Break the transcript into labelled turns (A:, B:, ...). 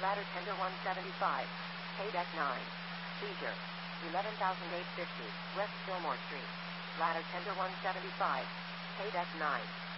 A: Ladder Tender 175. Pay Deck 9. Seizure. 11,850 West Fillmore Street. Ladder Tender 175. Pay Deck 9.